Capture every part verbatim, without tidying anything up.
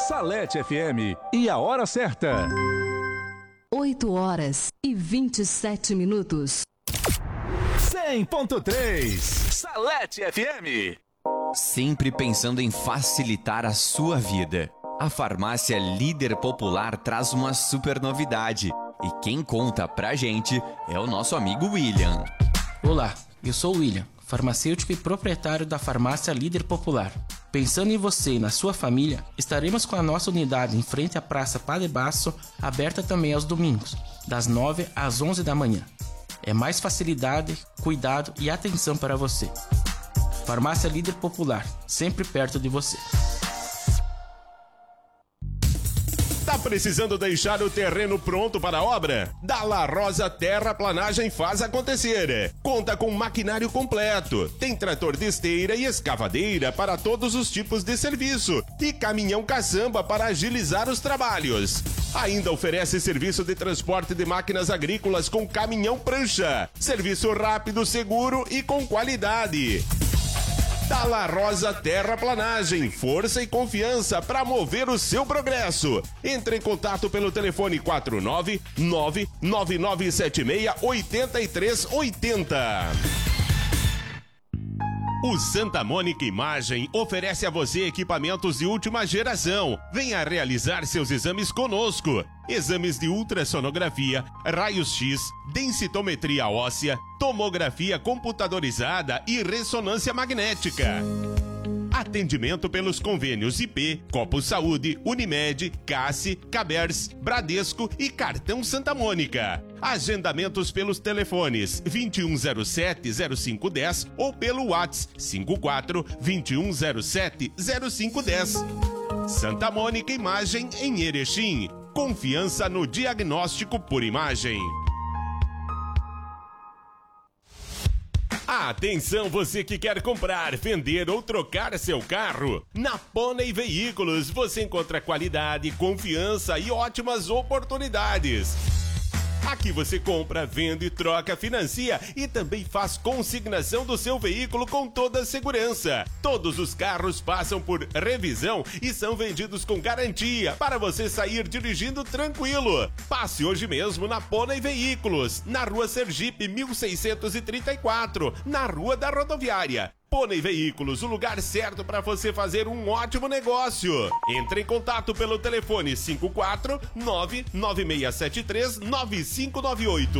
Salete F M e a hora certa. oito horas e vinte e sete minutos. cem ponto três Salete F M. Sempre pensando em facilitar a sua vida. A farmácia Líder Popular traz uma super novidade. E quem conta pra gente é o nosso amigo William. Olá, eu sou o William, farmacêutico e proprietário da farmácia Líder Popular. Pensando em você e na sua família, estaremos com a nossa unidade em frente à Praça Padre Basso, aberta também aos domingos, das nove às onze da manhã. É mais facilidade, cuidado e atenção para você. Farmácia Líder Popular, sempre perto de você. Tá precisando deixar o terreno pronto para a obra? Da La Rosa Terraplanagem faz acontecer. Conta com maquinário completo. Tem trator de esteira e escavadeira para todos os tipos de serviço. E caminhão caçamba para agilizar os trabalhos. Ainda oferece serviço de transporte de máquinas agrícolas com caminhão prancha. Serviço rápido, seguro e com qualidade. Da La Rosa Terraplanagem, força e confiança para mover o seu progresso. Entre em contato pelo telefone quatro nove nove nove nove sete seis oito três oito zero. O Santa Mônica Imagem oferece a você equipamentos de última geração. Venha realizar seus exames conosco. Exames de ultrassonografia, raios-x, densitometria óssea, tomografia computadorizada e ressonância magnética. Atendimento pelos convênios I P, Copo Saúde, Unimed, Cassi, Cabers, Bradesco e Cartão Santa Mônica. Agendamentos pelos telefones vinte e um zero sete zero cinco um zero ou pelo WhatsApp cinco quatro vinte e um zero sete zero cinco um zero. Santa Mônica Imagem em Erechim. Confiança no diagnóstico por imagem. Atenção, você que quer comprar, vender ou trocar seu carro. Na Pônei Veículos você encontra qualidade, confiança e ótimas oportunidades. Aqui você compra, vende, troca, financia e também faz consignação do seu veículo com toda a segurança. Todos os carros passam por revisão e são vendidos com garantia para você sair dirigindo tranquilo. Passe hoje mesmo na Pônei Veículos, na Rua Sergipe mil seiscentos e trinta e quatro, na Rua da Rodoviária. Pônei Veículos, o lugar certo para você fazer um ótimo negócio. Entre em contato pelo telefone cinco quatro nove nove seis sete três nove cinco nove oito.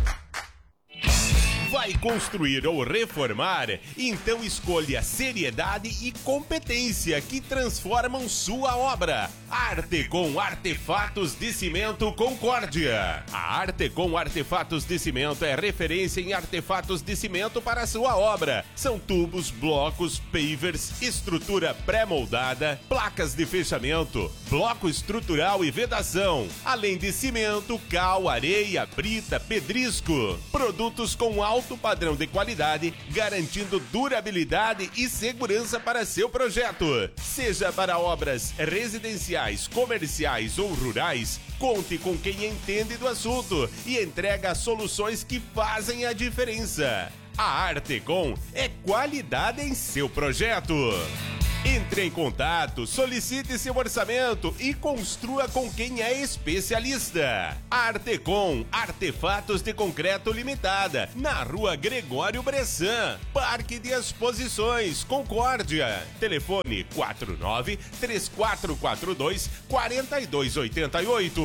Vai construir ou reformar? Então escolha seriedade e competência que transformam sua obra. Artecom Artefatos de Cimento Concórdia. A Artecom Artefatos de Cimento é referência em artefatos de cimento para sua obra. São tubos, blocos, pavers, estrutura pré-moldada, placas de fechamento, bloco estrutural e vedação, além de cimento, cal, areia, brita, pedrisco. Produtos com alto alto padrão de qualidade, garantindo durabilidade e segurança para seu projeto. Seja para obras residenciais, comerciais ou rurais, conte com quem entende do assunto e entrega soluções que fazem a diferença. A Artecom é qualidade em seu projeto. Entre em contato, solicite seu orçamento e construa com quem é especialista. Artecom, Artefatos de Concreto Limitada, na Rua Gregório Bressan, Parque de Exposições, Concórdia. Telefone quatro nove três quatro quatro dois quatro dois oito oito.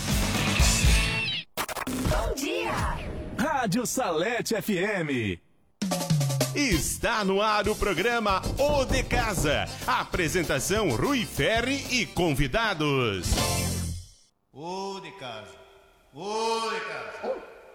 Bom dia! Rádio Salete F M. Está no ar o programa O de Casa. Apresentação Rui Ferri e convidados. O de Casa. O de Casa.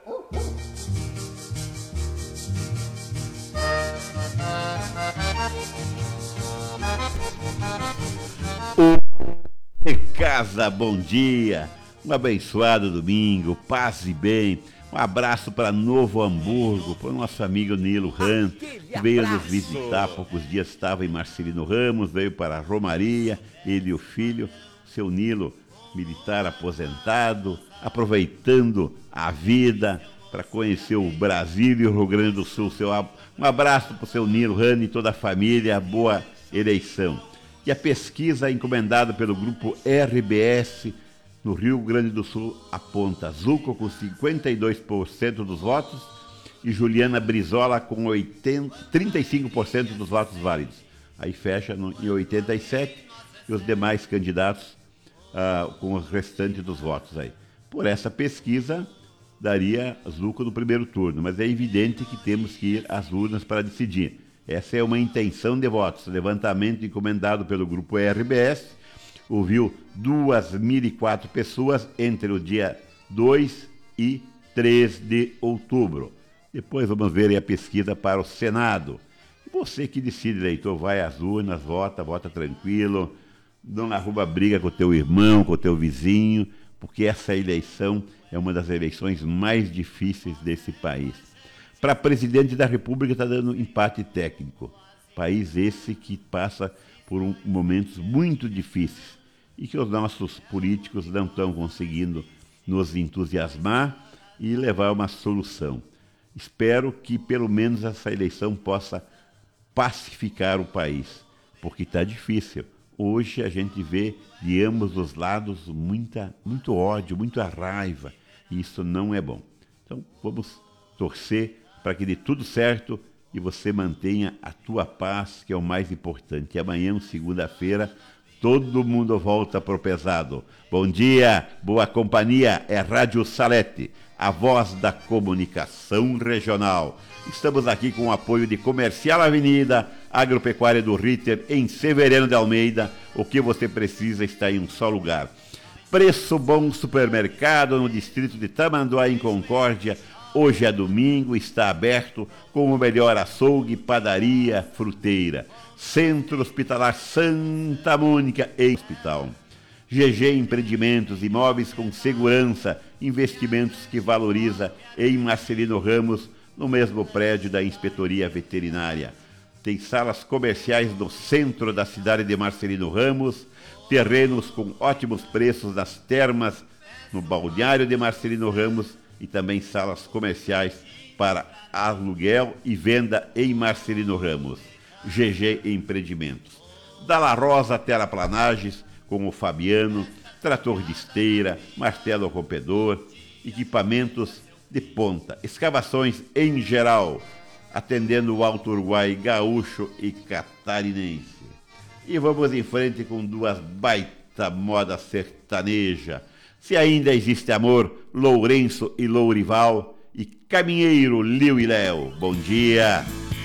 O de Casa, bom dia. Um abençoado domingo, paz e bem. Um abraço para Novo Hamburgo, para o nosso amigo Nilo Ram, que veio nos visitar há poucos dias, estava em Marcelino Ramos, veio para a Romaria, ele e o filho, seu Nilo, militar aposentado, aproveitando a vida para conhecer o Brasil e o Rio Grande do Sul. Seu, um abraço para o seu Nilo Ram e toda a família, boa eleição. E a pesquisa encomendada pelo grupo R B S no Rio Grande do Sul aponta Zuco com cinquenta e dois por cento dos votos e Juliana Brizola com oitenta, trinta e cinco por cento dos votos válidos. Aí fecha no, em oitenta e sete por cento e os demais candidatos uh, com o restante dos votos aí. Por essa pesquisa, daria Zuco no primeiro turno, mas é evidente que temos que ir às urnas para decidir. Essa é uma intenção de votos. Levantamento encomendado pelo grupo R B S ouviu duas mil e quatro pessoas entre o dia dois e três de outubro. Depois vamos ver aí a pesquisa para o Senado. Você que decide, eleitor, vai às urnas, vota, vota tranquilo, não arruma briga com o teu irmão, com o teu vizinho, porque essa eleição é uma das eleições mais difíceis desse país. Para presidente da República está dando empate técnico. País esse que passa por um, momentos muito difíceis e que os nossos políticos não estão conseguindo nos entusiasmar e levar uma solução. Espero que pelo menos essa eleição possa pacificar o país, porque está difícil. Hoje a gente vê de ambos os lados muita, muito ódio, muita raiva, e isso não é bom. Então vamos torcer para que dê tudo certo e você mantenha a tua paz, que é o mais importante. E amanhã, segunda-feira, todo mundo volta pro pesado. Bom dia, boa companhia, é Rádio Salete, a voz da comunicação regional. Estamos aqui com o apoio de Comercial Avenida, Agropecuária do Ritter, em Severiano de Almeida. O que você precisa está em um só lugar. Preço Bom Supermercado, no distrito de Tamanduá, em Concórdia. Hoje é domingo, está aberto com o melhor açougue, padaria, fruteira. Centro Hospitalar Santa Mônica e Hospital. G G Empreendimentos, imóveis com segurança, investimentos que valoriza em Marcelino Ramos, no mesmo prédio da Inspetoria Veterinária. Tem salas comerciais no centro da cidade de Marcelino Ramos, terrenos com ótimos preços nas termas, no balneário de Marcelino Ramos e também salas comerciais para aluguel e venda em Marcelino Ramos. G G Empreendimentos. Da La Rosa Terraplanagens, com o Fabiano, trator de esteira, martelo rompedor, equipamentos de ponta, escavações em geral, atendendo o Alto Uruguai, gaúcho e catarinense. E vamos em frente com duas baita moda sertaneja. Se ainda existe amor, Lourenço e Lourival, e Caminheiro, Liu e Léo. Bom dia!